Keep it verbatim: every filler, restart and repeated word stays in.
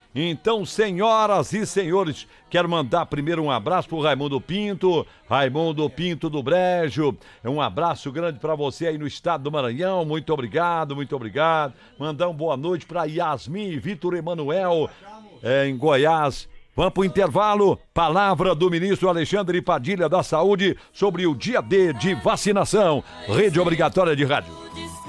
Então, senhoras e senhores, quero mandar primeiro um abraço pro Raimundo Pinto, Raimundo Pinto do Brejo. Um abraço grande para você aí no estado do Maranhão. Muito obrigado, muito obrigado. Mandar uma boa noite para Yasmin e Vitor Emanuel, é, em Goiás. Vamos pro intervalo. Palavra do ministro Alexandre Padilha da Saúde sobre o dia D de vacinação. Rede Obrigatória de Rádio.